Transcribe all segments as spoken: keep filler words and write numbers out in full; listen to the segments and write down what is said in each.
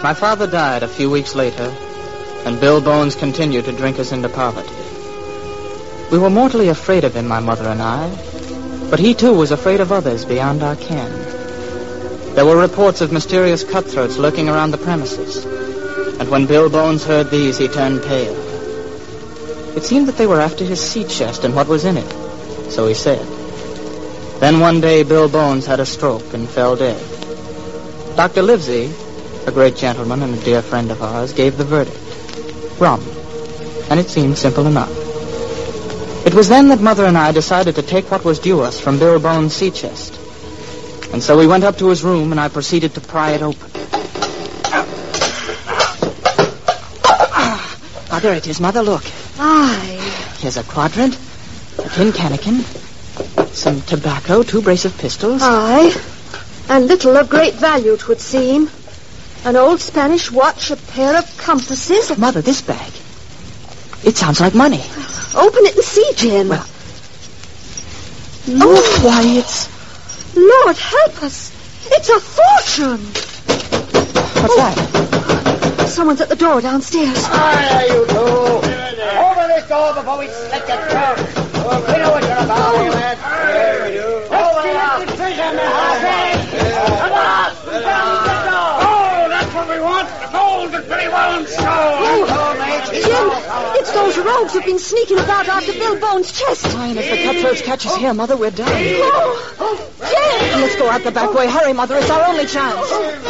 My father died a few weeks later, and Bill Bones continued to drink us into poverty. We were mortally afraid of him, my mother and I, but he too was afraid of others beyond our ken. There were reports of mysterious cutthroats lurking around the premises, and when Bill Bones heard these, he turned pale. It seemed that they were after his sea chest and what was in it, so he said. Then one day, Bill Bones had a stroke and fell dead. Doctor Livesey, a great gentleman and a dear friend of ours, gave the verdict. Rum. And it seemed simple enough. It was then that Mother and I decided to take what was due us from Bill Bones' sea chest. And so we went up to his room, and I proceeded to pry it open. Ah, there it is, Mother, look. Aye. Here's a quadrant, a tin cannikin, some tobacco, two brace of pistols. Aye. And little of great value, 'twould seem. An old Spanish watch, a pair of compasses. Mother, this bag. It sounds like money. Open it and see, Jim. Well. Oh, why, it's... Lord help us. It's a fortune. What's oh. that? Someone's at the door downstairs. Hi, you two. Open this door before we slit your throat. We know what you're about, you man. Here we do. Let's get the treasure, Mister Come on. Oh, that's what we want. The gold that Billy Bones stole. Oh, Jim, it's those rogues who've been sneaking about after Bill Bones' chest. Fine, if the cutthroats catch us here, Mother, we're done. Oh, oh, Jim! Let's go out the back way. Hurry, Mother, it's our only chance.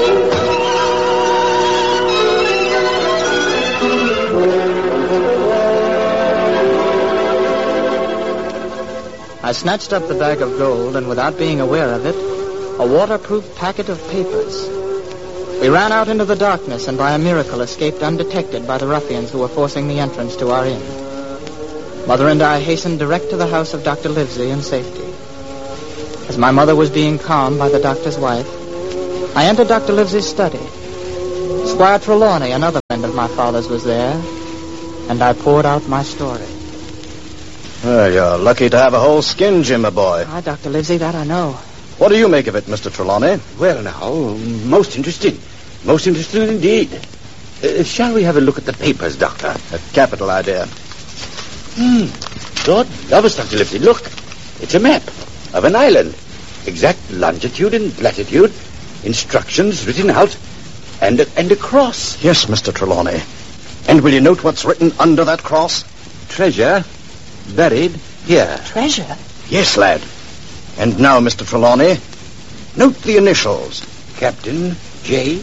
I snatched up the bag of gold, and without being aware of it, a waterproof packet of papers. We ran out into the darkness and by a miracle escaped undetected by the ruffians who were forcing the entrance to our inn. Mother and I hastened direct to the house of Doctor Livesey in safety. As my mother was being calmed by the doctor's wife, I entered Doctor Livesey's study. Squire Trelawney, another friend of my father's, was there, and I poured out my story. Well, you're lucky to have a whole skin, Jim, my boy. Ah, Doctor Livesey, that I know. What do you make of it, Mister Trelawney? Well, now, most interesting. Most interesting indeed. Uh, shall we have a look at the papers, Doctor? A capital idea. Hmm. God love us, Doctor Livesey. Look. It's a map of an island. Exact longitude and latitude. Instructions written out. And a, and a cross. Yes, Mister Trelawney. And will you note what's written under that cross? Treasure buried here. Treasure? Yes, lad. And now, Mister Trelawney, note the initials. Captain J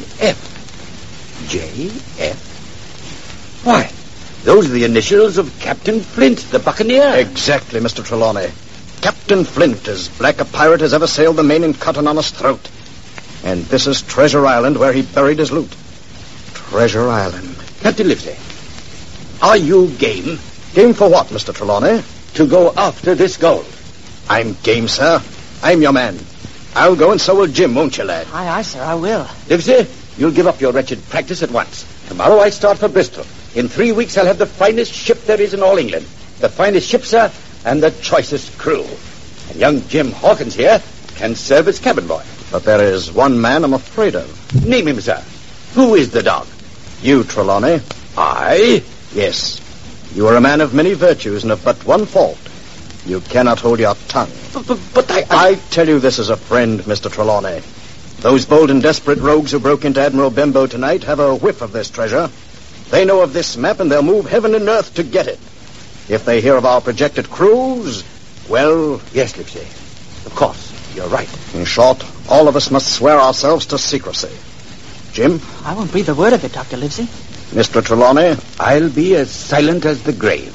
F J F Why, those are the initials of Captain Flint, the buccaneer. Exactly, Mister Trelawney. Captain Flint, as black a pirate as ever sailed the main and cut an honest throat. And this is Treasure Island, where he buried his loot. Treasure Island. Captain Livesey, are you game? Game for what, Mister Trelawney? To go after this gold. I'm game, sir. I'm your man. I'll go, and so will Jim, won't you, lad? Aye, aye, sir, I will. Livesey, you'll give up your wretched practice at once. Tomorrow I start for Bristol. In three weeks I'll have the finest ship there is in all England. The finest ship, sir, and the choicest crew. And young Jim Hawkins here can serve as cabin boy. But there is one man I'm afraid of. Name him, sir. Who is the dog? You, Trelawney. I? Yes. You are a man of many virtues and of but one fault. You cannot hold your tongue. But, but, but I, I... I tell you this as a friend, Mister Trelawney. Those bold and desperate rogues who broke into Admiral Benbow tonight have a whiff of this treasure. They know of this map, and they'll move heaven and earth to get it. If they hear of our projected cruise, well... Yes, Livesey. Of course, you're right. In short, all of us must swear ourselves to secrecy. Jim? I won't breathe a word of it, Doctor Livesey. Mister Trelawney? I'll be as silent as the grave.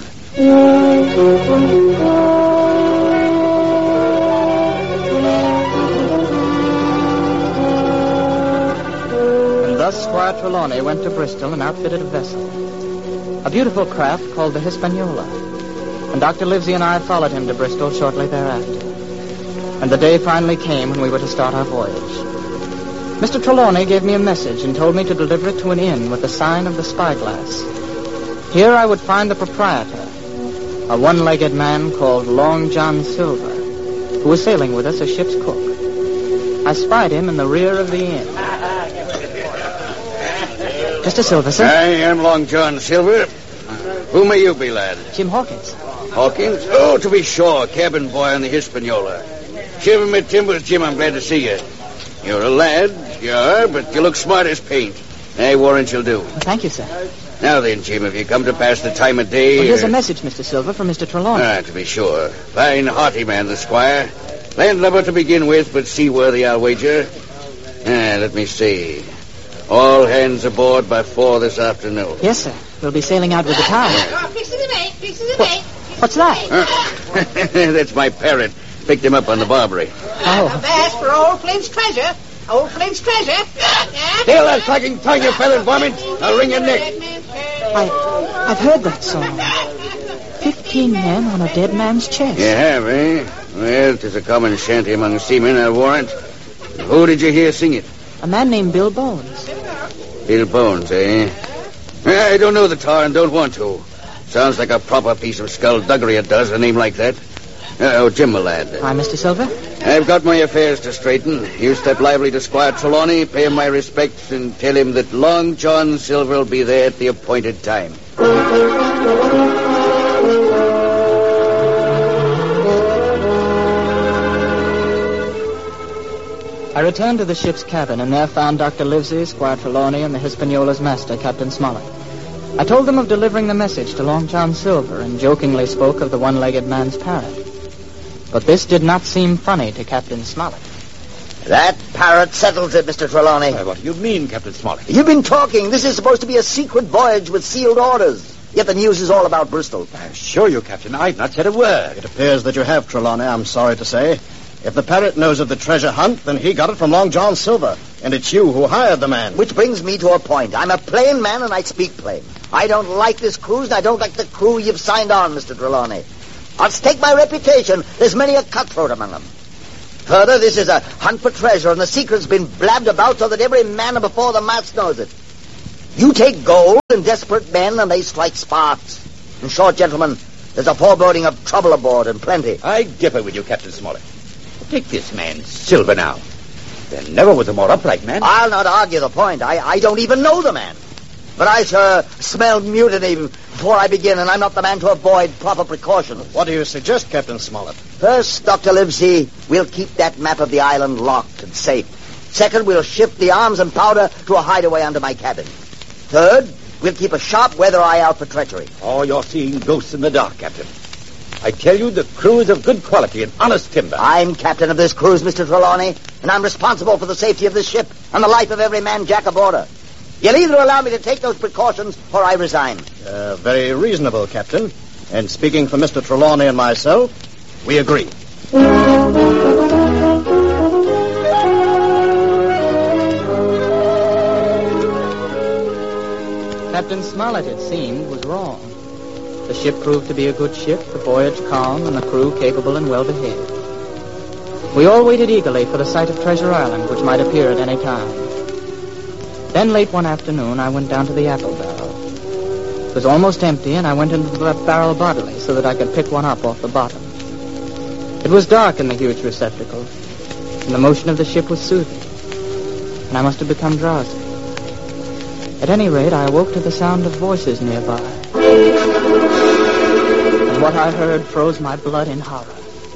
Thus, Squire Trelawney went to Bristol and outfitted a vessel, a beautiful craft called the Hispaniola, and Doctor Livesey and I followed him to Bristol shortly thereafter. And the day finally came when we were to start our voyage. Mister Trelawney gave me a message and told me to deliver it to an inn with the sign of the Spyglass. Here I would find the proprietor, a one-legged man called Long John Silver, who was sailing with us as ship's cook. I spied him in the rear of the inn. Mister Silver, sir. I am Long John Silver. Who may you be, lad? Jim Hawkins. Hawkins? Oh, to be sure. Cabin boy on the Hispaniola. Shiver me timbers, Jim, I'm glad to see you. You're a lad, you are, but you look smart as paint. I warrant you'll do. Well, thank you, sir. Now then, Jim, have you come to pass the time of day? Well, here's or... a message, Mister Silver, from Mister Trelawney. Ah, to be sure. Fine, hearty man, the squire. Landlubber to begin with, but seaworthy, I'll wager. Ah, let me see. All hands aboard by four this afternoon. Yes, sir. We'll be sailing out with the tide. Fixing the mate, fixing the mate. What's that? Huh? That's my parrot. Picked him up on the Barbary. Oh. That's for old Flint's treasure. Old Flint's treasure. Steal that clacking tongue, you feathered varmint. I'll wring your neck. I, I've heard that song. Fifteen men on a dead man's chest. You have, eh? Well, 'tis a common shanty among seamen, I warrant. Who did you hear sing it? A man named Bill Bones. Bill Bones, eh? I don't know the tar and don't want to. Sounds like a proper piece of skullduggery, it does, a name like that. Oh, Jim, my lad. Hi, Mister Silver. I've got my affairs to straighten. You step lively to Squire Trelawney, pay him my respects, and tell him that Long John Silver will be there at the appointed time. I returned to the ship's cabin, and there found Doctor Livesey, Squire Trelawney, and the Hispaniola's master, Captain Smollett. I told them of delivering the message to Long John Silver, and jokingly spoke of the one-legged man's parrot. But this did not seem funny to Captain Smollett. That parrot settles it, Mister Trelawney. Why, what do you mean, Captain Smollett? You've been talking. This is supposed to be a secret voyage with sealed orders. Yet the news is all about Bristol. I assure you, Captain, I've not said a word. It appears that you have, Trelawney, I'm sorry to say. If the parrot knows of the treasure hunt, then he got it from Long John Silver. And it's you who hired the man. Which brings me to a point. I'm a plain man and I speak plain. I don't like this cruise and I don't like the crew you've signed on, Mister Trelawney. I'll stake my reputation. There's many a cutthroat among them. Further, this is a hunt for treasure and the secret's been blabbed about so that every man before the mast knows it. You take gold and desperate men and they strike sparks. In short, gentlemen, there's a foreboding of trouble aboard and plenty. I differ with you, Captain Smollett. Take this man, Silver, now. There never was a more upright man. I'll not argue the point. I, I don't even know the man. But I sure smell mutiny before I begin, and I'm not the man to avoid proper precautions. What do you suggest, Captain Smollett? First, Doctor Livesey, we'll keep that map of the island locked and safe. Second, we'll shift the arms and powder to a hideaway under my cabin. Third, we'll keep a sharp weather eye out for treachery. Oh, you're seeing ghosts in the dark, Captain. I tell you, the crew is of good quality and honest timber. I'm captain of this cruise, Mister Trelawney, and I'm responsible for the safety of this ship and the life of every man jack aboard her. You'll either allow me to take those precautions or I resign. Uh, very reasonable, Captain. And speaking for Mister Trelawney and myself, we agree. Captain Smollett, it seemed, was wrong. The ship proved to be a good ship, the voyage calm, and the crew capable and well-behaved. We all waited eagerly for the sight of Treasure Island, which might appear at any time. Then late one afternoon, I went down to the apple barrel. It was almost empty, and I went into the barrel bodily so that I could pick one up off the bottom. It was dark in the huge receptacle, and the motion of the ship was soothing, and I must have become drowsy. At any rate, I awoke to the sound of voices nearby. And what I heard froze my blood in horror.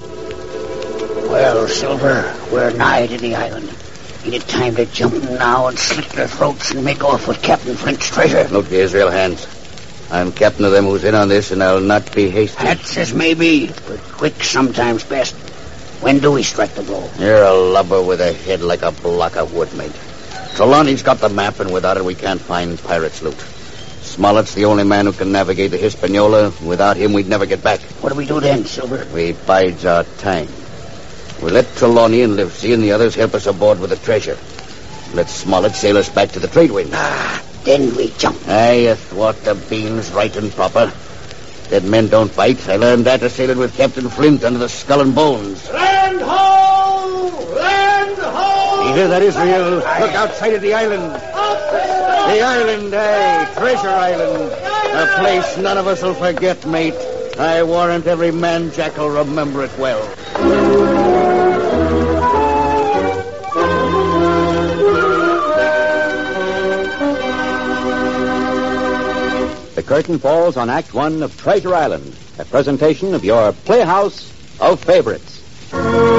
Well, Silver, we're nigh to the island. Ain't it time to jump in now and slit their throats and make off with Captain Flint's treasure? Look, the Israel hands. I'm captain of them who's in on this, and I'll not be hasty. That's as may be, but quick sometimes best. When do we strike the blow? You're a lubber with a head like a block of wood, mate. Trelawney's got the map, and without it we can't find pirates' loot. Smollett's the only man who can navigate the Hispaniola. Without him, we'd never get back. What do we do then, Silver? We bides our time. We let Trelawney and Livesey and the others help us aboard with the treasure. Let Smollett sail us back to the trade wind. Ah, then we jump. Aye, athwart the beams right and proper. Dead men don't bite. I learned that a sailing with Captain Flint under the Skull and Bones. Land ho! Land ho! You hear that, Israel? Look outside of the island. The island, aye, Treasure Island. A place none of us will forget, mate. I warrant every man jack will remember it well. the curtain falls on Act One of Treasure Island, a presentation of your Playhouse of Favorites.